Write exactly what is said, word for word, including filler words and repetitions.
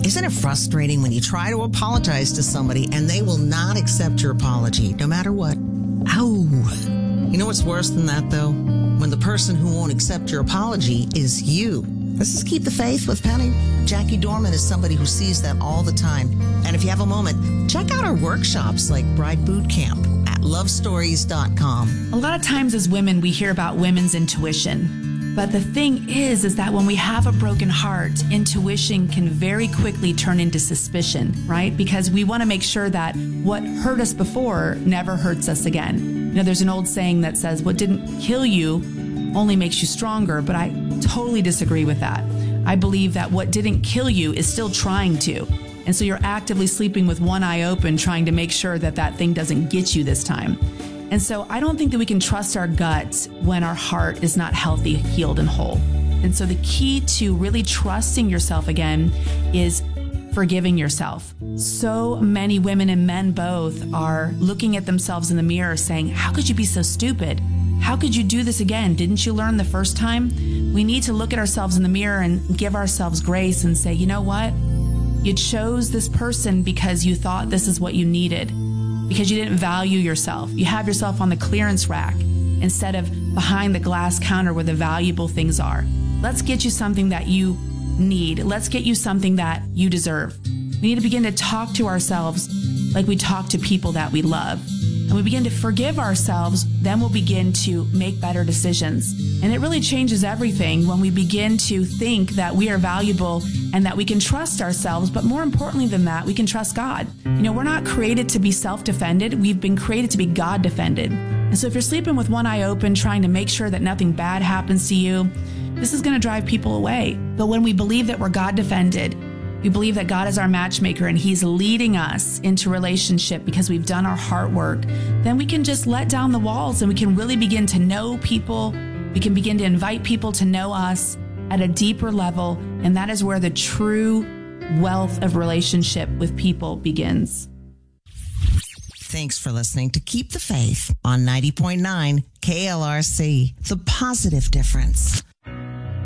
Isn't it frustrating when you try to apologize to somebody and they will not accept your apology, no matter what? Ow. You know what's worse than that, though? When the person who won't accept your apology is you. This is Keep the Faith with Penny. Jackie Dorman is somebody who sees that all the time. And if you have a moment, check out our workshops like Bride Boot Camp at love stories dot com. A lot of times as women, we hear about women's intuition. But the thing is, is that when we have a broken heart, intuition can very quickly turn into suspicion, right? Because we want to make sure that what hurt us before never hurts us again. You know, there's an old saying that says, what didn't kill you only makes you stronger, but I totally disagree with that. I believe that what didn't kill you is still trying to. And so you're actively sleeping with one eye open, trying to make sure that that thing doesn't get you this time. And so I don't think that we can trust our gut when our heart is not healthy, healed, and whole. And so the key to really trusting yourself again is forgiving yourself. So many women and men both are looking at themselves in the mirror saying, how could you be so stupid? How could you do this again? Didn't you learn the first time? We need to look at ourselves in the mirror and give ourselves grace and say, you know what? You chose this person because you thought this is what you needed, because you didn't value yourself. You have yourself on the clearance rack instead of behind the glass counter where the valuable things are. Let's get you something that you need. Let's get you something that you deserve. We need to begin to talk to ourselves like we talk to people that we love. And we begin to forgive ourselves, then we'll begin to make better decisions. And it really changes everything when we begin to think that we are valuable and that we can trust ourselves. But more importantly than that, we can trust God. You know, we're not created to be self-defended. We've been created to be God-defended. And so if you're sleeping with one eye open, trying to make sure that nothing bad happens to you, this is going to drive people away. But when we believe that we're God-defended, we believe that God is our matchmaker and He's leading us into relationship because we've done our heart work, then we can just let down the walls and we can really begin to know people. We can begin to invite people to know us at a deeper level. And that is where the true wealth of relationship with people begins. Thanks for listening to Keep the Faith on ninety point nine K L R C, The Positive Difference.